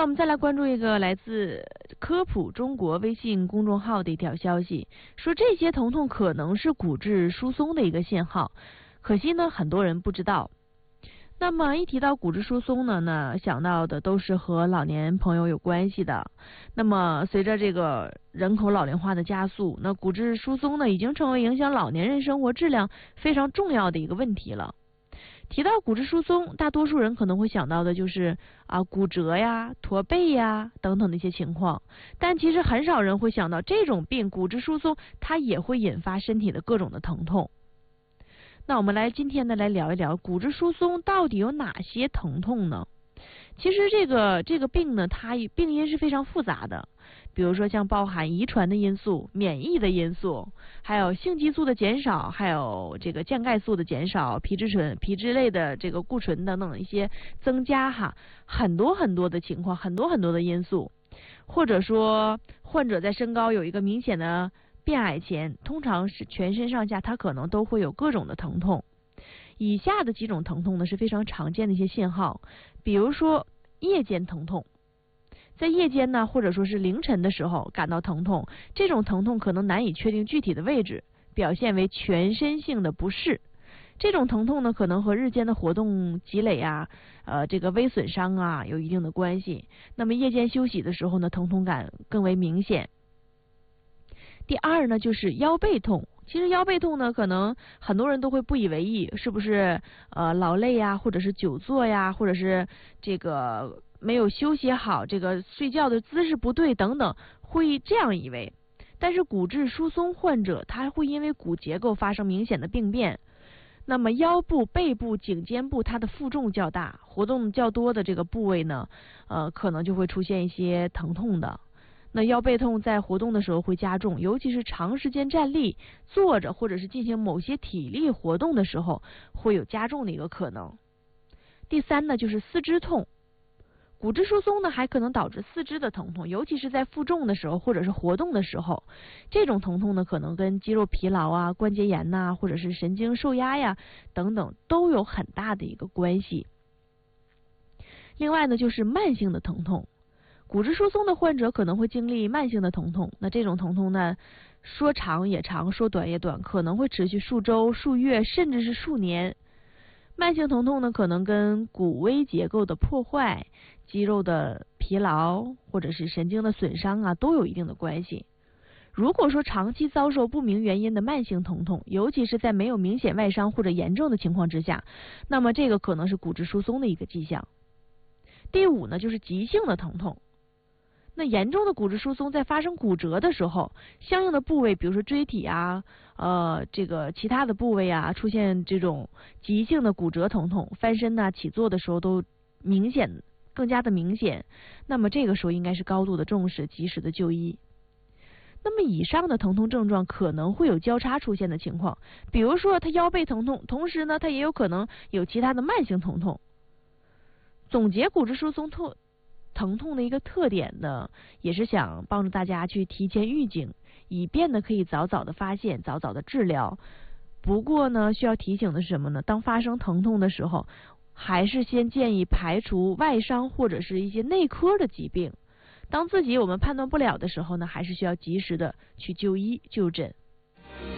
我们再来关注一个来自科普中国微信公众号的一条消息，说这些疼痛可能是骨质疏松的一个信号，可惜呢很多人不知道。那么一提到骨质疏松呢，想到的都是和老年朋友有关系的。那么随着这个人口老龄化的加速，那骨质疏松呢已经成为影响老年人生活质量非常重要的一个问题了。提到骨质疏松，大多数人可能会想到的就是骨折呀、驼背呀等等的一些情况，但其实很少人会想到这种病骨质疏松它也会引发身体的各种的疼痛。那我们今天来聊一聊骨质疏松到底有哪些疼痛呢？其实这个病呢，它病因是非常复杂的，比如说像包含遗传的因素、免疫的因素，还有性激素的减少，还有这个降钙素的减少、皮质类的这个固醇等等一些增加很多很多的情况，很多很多的因素，或者说患者在身高有一个明显的变矮前，通常是全身上下它可能都会有各种的疼痛。以下的几种疼痛呢是非常常见的一些信号，比如说夜间疼痛，在夜间呢或者说是凌晨的时候感到疼痛，这种疼痛可能难以确定具体的位置，表现为全身性的不适。这种疼痛呢可能和日间的活动积累这个微损伤有一定的关系。那么夜间休息的时候呢，疼痛感更为明显。第二呢就是腰背痛，其实腰背痛呢可能很多人都会不以为意，是不是劳累或者是久坐或者是这个没有休息好，这个睡觉的姿势不对等等，会这样以为。但是骨质疏松患者他会因为骨结构发生明显的病变，那么腰部、背部、颈肩部它的负重较大，活动较多的这个部位呢可能就会出现一些疼痛的。那腰背痛在活动的时候会加重，尤其是长时间站立、坐着或者是进行某些体力活动的时候会有加重的一个可能。第三呢就是四肢痛，骨质疏松呢还可能导致四肢的疼痛，尤其是在负重的时候或者是活动的时候，这种疼痛呢可能跟肌肉疲劳关节炎或者是神经受压等等都有很大的一个关系。另外呢就是慢性的疼痛，骨质疏松的患者可能会经历慢性的疼痛，那这种疼痛呢说长也长，说短也短，可能会持续数周、数月甚至是数年。慢性疼痛呢可能跟骨微结构的破坏、肌肉的疲劳或者是神经的损伤都有一定的关系。如果说长期遭受不明原因的慢性疼痛，尤其是在没有明显外伤或者严重的情况之下，那么这个可能是骨质疏松的一个迹象。第五呢就是急性的疼痛，那严重的骨质疏松在发生骨折的时候，相应的部位比如说椎体这个其他的部位出现这种急性的骨折疼痛，翻身起坐的时候都更加的明显，那么这个时候应该是高度的重视，及时的就医。那么以上的疼痛症状可能会有交叉出现的情况，比如说他腰背疼痛，同时呢他也有可能有其他的慢性疼痛。总结骨质疏松疼痛的一个特点呢，也是想帮助大家去提前预警，以便呢可以早早的发现、早早的治疗。不过呢，需要提醒的是什么呢？当发生疼痛的时候，还是先建议排除外伤或者是一些内科的疾病。当我们判断不了的时候呢，还是需要及时的去就医就诊。